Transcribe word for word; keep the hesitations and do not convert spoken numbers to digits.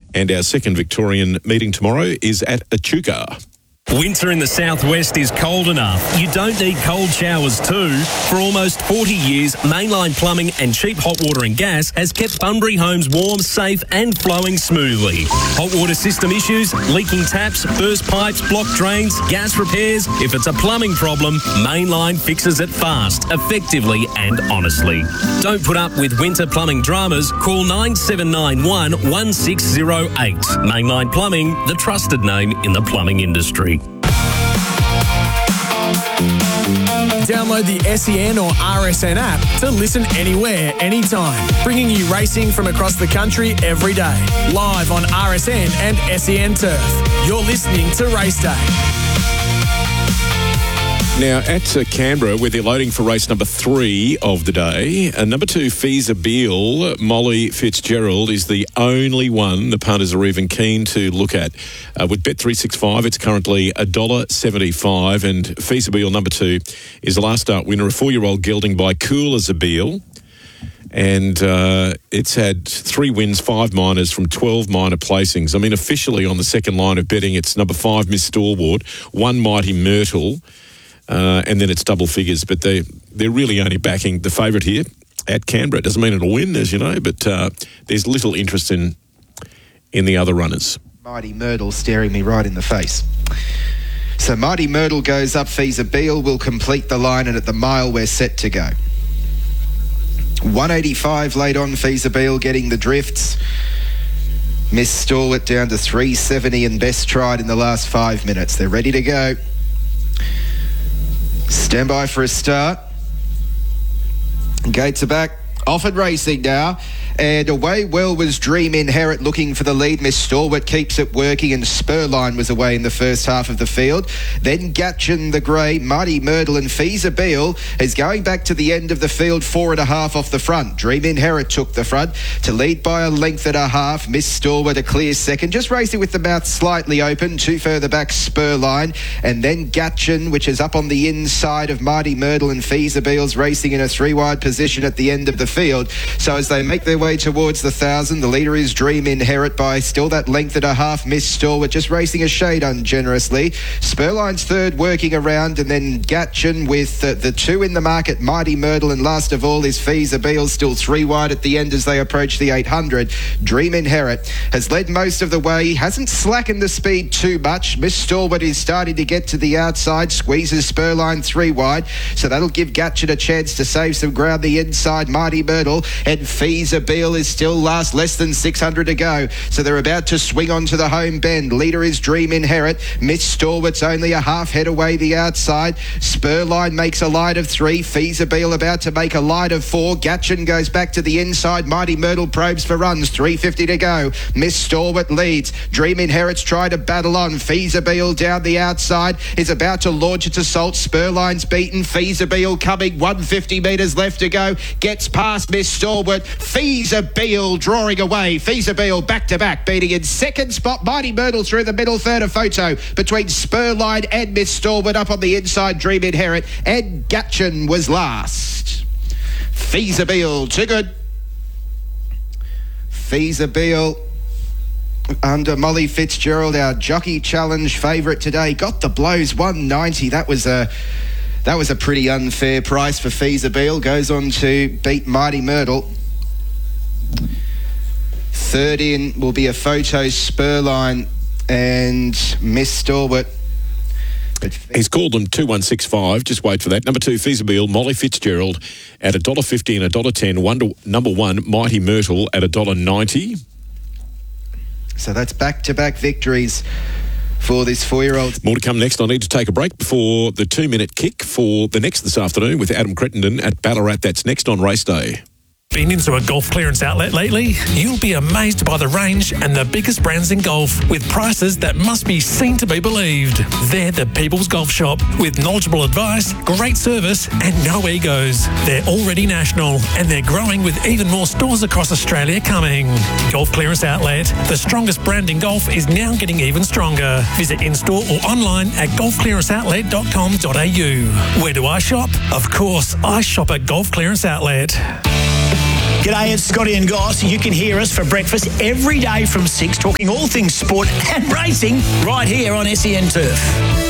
And our second Victorian meeting tomorrow is at Echuca. Winter in the southwest is cold enough. You don't need cold showers too. For almost forty years, Mainline Plumbing and Cheap Hot Water and Gas has kept Bunbury homes warm, safe and flowing smoothly. Hot water system issues, leaking taps, burst pipes, blocked drains, gas repairs. If it's a plumbing problem, Mainline fixes it fast, effectively and honestly. Don't put up with winter plumbing dramas. Call nine seven nine one, one six zero eight. Mainline Plumbing, the trusted name in the plumbing industry. Download the S E N or R S N app to listen anywhere, anytime. Bringing you racing from across the country every day. Live on R S N and S E N Turf. You're listening to Race Day. Now, at uh, Canberra, where they're loading for race number three of the day, uh, number two, Feasible, Molly Fitzgerald, is the only one the punters are even keen to look at. Uh, with Bet three sixty-five, it's currently one dollar seventy-five, and Feasible, number two, is the last start winner, a four-year-old gelding by Cooler Zabeel. And uh, it's had three wins, five minors from twelve minor placings. I mean, officially on the second line of betting, it's number five, Miss Stalwart, one Mighty Myrtle, Uh, and then it's double figures, but they, they're really only backing the favourite here at Canberra. It doesn't mean it'll win, as you know, but uh, there's little interest in in the other runners. Mighty Myrtle staring me right in the face. So Mighty Myrtle goes up. Feasible will complete the line, and at the mile we're set to go. one eighty-five late on. Feasible getting the drifts. Miss Stalwart down to three seventy and best tried in the last five minutes. They're ready to go. Stand by for a start. Gates are back. Off and racing now. And away well was Dream Inherit looking for the lead. Miss Stalwart keeps it working, and Spurline was away in the first half of the field. Then Gatchin the Grey, Mighty Myrtle and Feasible is going back to the end of the field, four and a half off the front. Dream Inherit took the front to lead by a length and a half. Miss Stalwart a clear second, just racing with the mouth slightly open. Two further back, Spurline, and then Gatchin, which is up on the inside of Mighty Myrtle, and Feasible's racing in a three-wide position at the end of the field. So as they make their way towards the thousand, the leader is Dream Inherit by still that length and a half. Miss Stalwart just racing a shade ungenerously. Spurline's third working around, and then Gatchin with uh, the two in the market, Mighty Myrtle, and last of all is Feasible, still three wide at the end as they approach the eight hundred. Dream Inherit has led most of the way, hasn't slackened the speed too much. Miss Stalwart is starting to get to the outside, squeezes Spurline three wide, so that'll give Gatchin a chance to save some ground the inside. Mighty Myrtle and Feasible is still last, less than six hundred to go, so they're about to swing onto the home bend. Leader is Dream Inherit. Miss Stalwart's only a half head away the outside. Spurline makes a light of three. Feasible about to make a light of four. Gatchin goes back to the inside. Mighty Myrtle probes for runs, three fifty to go. Miss Stalwart leads. Dream Inherit's tried to battle on. Feasible down the outside is about to launch its assault. Spurline's beaten. Feasible coming, one hundred fifty metres left to go, gets past Miss Stalwart. Feasible drawing away. Feasible back to back, beating in second spot. Mighty Myrtle through the middle, third a photo between Spurline and Miss Stalwart. Up on the inside, Dream Inherit, and Gatchin was last. Feasible too good. Feasible under Molly Fitzgerald, our Jockey Challenge favourite today, got the blows, one ninety. That was a that was a pretty unfair price for Feasible. Goes on to beat Mighty Myrtle. Third in will be a photo, Spurline and Miss Stalwart. He's called them two one six five. Just wait for that. Number two, Feasible, Molly Fitzgerald at one dollar fifty and one dollar ten. One to, number one, Mighty Myrtle at one dollar ninety. So that's back-to-back victories for this four-year-old. More to come next. I need to take a break before the two-minute kick for the next this afternoon with Adam Crittenden at Ballarat. That's next on Race Day. Been into a golf clearance outlet lately? You'll be amazed by the range and the biggest brands in golf with prices that must be seen to be believed. They're the People's Golf Shop with knowledgeable advice, great service and no egos. They're already national and they're growing with even more stores across Australia coming. Golf Clearance Outlet, the strongest brand in golf, is now getting even stronger. Visit in-store or online at golf clearance outlet dot com dot a u. Where do I shop? Of course, I shop at Golf Clearance Outlet. G'day, it's Scotty and Goss. You can hear us for breakfast every day from six, talking all things sport and racing right here on S E N Turf.